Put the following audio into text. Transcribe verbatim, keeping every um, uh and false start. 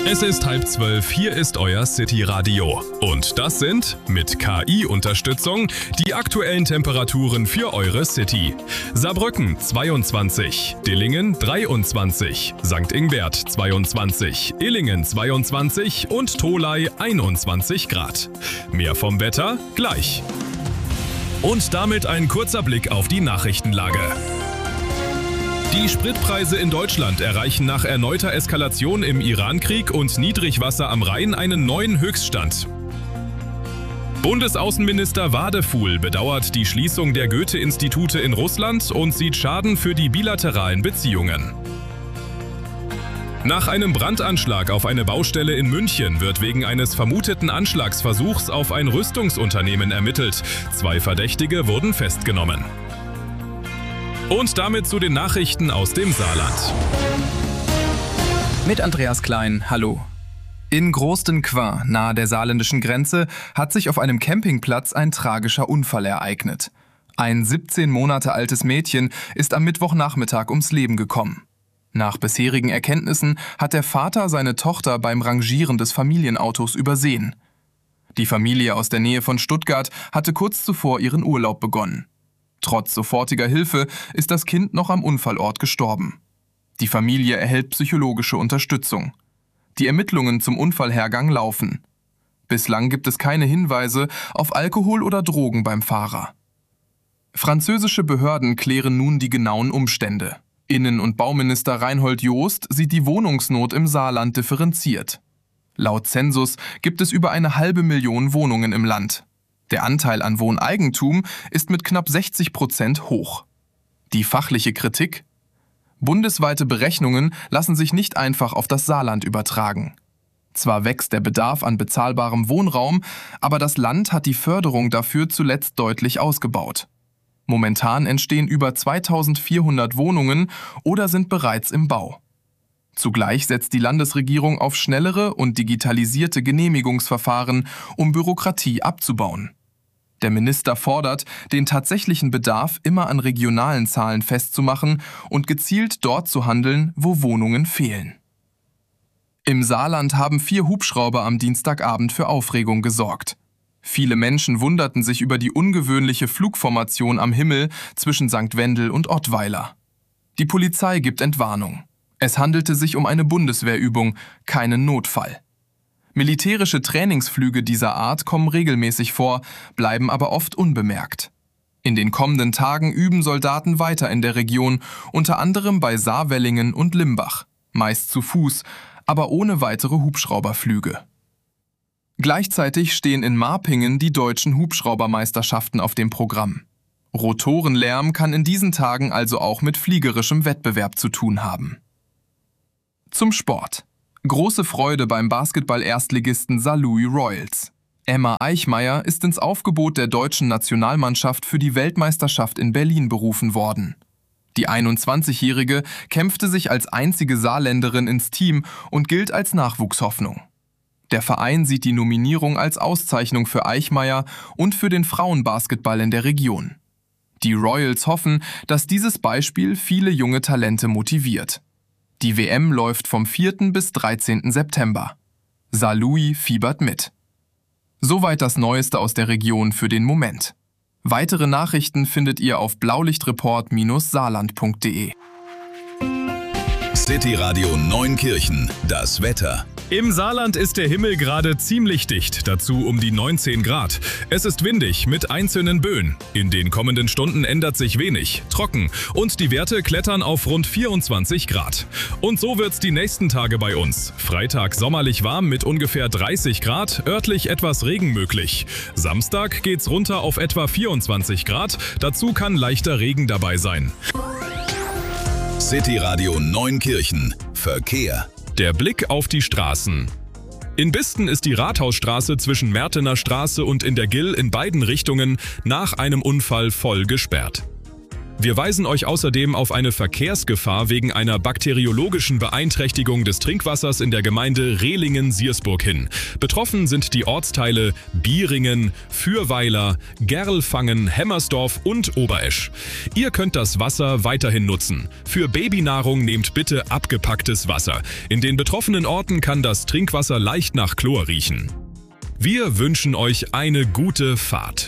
Es ist halb zwölf, hier ist euer City Radio. Und das sind, mit K I-Unterstützung, die aktuellen Temperaturen für eure City. Saarbrücken zweiundzwanzig, Dillingen dreiundzwanzig, Sankt Ingbert zweiundzwanzig, Illingen zweiundzwanzig und Tholey einundzwanzig Grad. Mehr vom Wetter gleich. Und damit ein kurzer Blick auf die Nachrichtenlage. Die Spritpreise in Deutschland erreichen nach erneuter Eskalation im Iran-Krieg und Niedrigwasser am Rhein einen neuen Höchststand. Bundesaußenminister Wadefuhl bedauert die Schließung der Goethe-Institute in Russland und sieht Schaden für die bilateralen Beziehungen. Nach einem Brandanschlag auf eine Baustelle in München wird wegen eines vermuteten Anschlagsversuchs auf ein Rüstungsunternehmen ermittelt. Zwei Verdächtige wurden festgenommen. Und damit zu den Nachrichten aus dem Saarland. Mit Andreas Klein, hallo. In Groß-den-Quin, nahe der saarländischen Grenze, hat sich auf einem Campingplatz ein tragischer Unfall ereignet. Ein siebzehn Monate altes Mädchen ist am Mittwochnachmittag ums Leben gekommen. Nach bisherigen Erkenntnissen hat der Vater seine Tochter beim Rangieren des Familienautos übersehen. Die Familie aus der Nähe von Stuttgart hatte kurz zuvor ihren Urlaub begonnen. Trotz sofortiger Hilfe ist das Kind noch am Unfallort gestorben. Die Familie erhält psychologische Unterstützung. Die Ermittlungen zum Unfallhergang laufen. Bislang gibt es keine Hinweise auf Alkohol oder Drogen beim Fahrer. Französische Behörden klären nun die genauen Umstände. Innen- und Bauminister Reinhold Jost sieht die Wohnungsnot im Saarland differenziert. Laut Zensus gibt es über eine halbe Million Wohnungen im Land. Der Anteil an Wohneigentum ist mit knapp sechzig Prozent hoch. Die fachliche Kritik? Bundesweite Berechnungen lassen sich nicht einfach auf das Saarland übertragen. Zwar wächst der Bedarf an bezahlbarem Wohnraum, aber das Land hat die Förderung dafür zuletzt deutlich ausgebaut. Momentan entstehen über zweitausendvierhundert Wohnungen oder sind bereits im Bau. Zugleich setzt die Landesregierung auf schnellere und digitalisierte Genehmigungsverfahren, um Bürokratie abzubauen. Der Minister fordert, den tatsächlichen Bedarf immer an regionalen Zahlen festzumachen und gezielt dort zu handeln, wo Wohnungen fehlen. Im Saarland haben vier Hubschrauber am Dienstagabend für Aufregung gesorgt. Viele Menschen wunderten sich über die ungewöhnliche Flugformation am Himmel zwischen Sankt Wendel und Ottweiler. Die Polizei gibt Entwarnung. Es handelte sich um eine Bundeswehrübung, keinen Notfall. Militärische Trainingsflüge dieser Art kommen regelmäßig vor, bleiben aber oft unbemerkt. In den kommenden Tagen üben Soldaten weiter in der Region, unter anderem bei Saarwellingen und Limbach, meist zu Fuß, aber ohne weitere Hubschrauberflüge. Gleichzeitig stehen in Marpingen die deutschen Hubschraubermeisterschaften auf dem Programm. Rotorenlärm kann in diesen Tagen also auch mit fliegerischem Wettbewerb zu tun haben. Zum Sport. Große Freude beim Basketball-Erstligisten Saarlouis Royals. Emma Eichmeyer ist ins Aufgebot der deutschen Nationalmannschaft für die Weltmeisterschaft in Berlin berufen worden. Die einundzwanzigjährige kämpfte sich als einzige Saarländerin ins Team und gilt als Nachwuchshoffnung. Der Verein sieht die Nominierung als Auszeichnung für Eichmeyer und für den Frauenbasketball in der Region. Die Royals hoffen, dass dieses Beispiel viele junge Talente motiviert. Die W M läuft vom vierten bis dreizehnten September. Saarlouis fiebert mit. Soweit das Neueste aus der Region für den Moment. Weitere Nachrichten findet ihr auf blaulichtreport Bindestrich saarland punkt de. City Radio Neunkirchen, das Wetter. Im Saarland ist der Himmel gerade ziemlich dicht, dazu um die neunzehn Grad. Es ist windig mit einzelnen Böen. In den kommenden Stunden ändert sich wenig, trocken und die Werte klettern auf rund vierundzwanzig Grad. Und so wird's die nächsten Tage bei uns. Freitag sommerlich warm mit ungefähr dreißig Grad, örtlich etwas Regen möglich. Samstag geht's runter auf etwa vierundzwanzig Grad, dazu kann leichter Regen dabei sein. City Radio Neunkirchen, Verkehr. Der Blick auf die Straßen. In Bisten ist die Rathausstraße zwischen Mertener Straße und in der Gill in beiden Richtungen nach einem Unfall voll gesperrt. Wir weisen euch außerdem auf eine Verkehrsgefahr wegen einer bakteriologischen Beeinträchtigung des Trinkwassers in der Gemeinde Rehlingen-Siersburg hin. Betroffen sind die Ortsteile Bieringen, Fürweiler, Gerlfangen, Hemmersdorf und Oberesch. Ihr könnt das Wasser weiterhin nutzen. Für Babynahrung nehmt bitte abgepacktes Wasser. In den betroffenen Orten kann das Trinkwasser leicht nach Chlor riechen. Wir wünschen euch eine gute Fahrt.